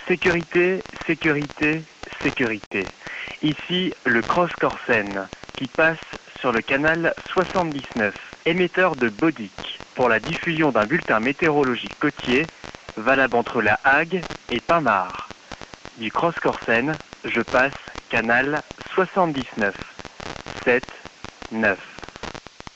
Sécurité, sécurité, sécurité. Ici, le Cross-Corsen qui passe sur le canal 79, émetteur de Bodic, pour la diffusion d'un bulletin météorologique côtier valable entre La Hague et Pinmar. Du Cross-Corsen, je passe canal 79, 7, 9.